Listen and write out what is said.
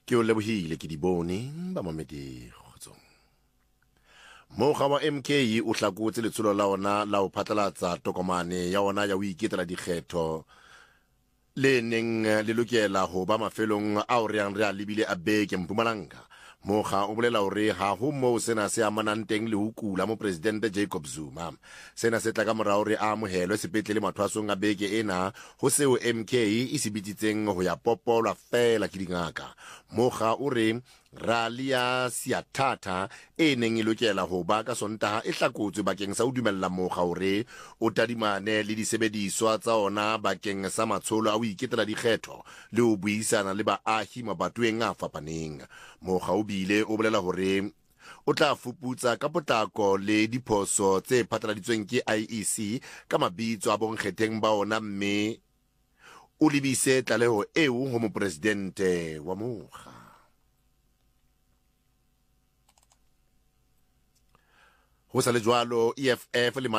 ke o lebohile ke di bone ba mamedi kgotsong. Mokga wa MK o hlakotse letsholo la ona la ho phatlalatsa tokomane ya ona ya ho iketela dikgetho le neng le lokela ho ba mafelong a o re a lebile a beke Mpumalanga. Mokga o bolela hore ha ho moo sena se amanang teng le ho kula mo Presidente Jacob Zuma. Sena se tla ka morao re amohelwe sepetlele mathwasong a beke ena ho seo MK e sebitsitseng ho ya popolwa fela ke dingaka. Mokga o re rali ya Siathata e neng e lokela ho ba ka Sontaha e hlakotswe bakeng sa ho dumella mokga hore o tadimane le disebediswa tsa ona bakeng sa matsholo a ho iketela dikgetho le ho buisana le baahi mabatoweng a fapaneng. Mokga o bile o bolela hore o tla fuputsa ka potlako le diphoso tse phatlaladitsweng ke IEC ka mabitso a bonkgetheng ba ona, mme o lebise tlaleho eo ho mopresidente wa mokga. Ho sa le jwalo, EFF le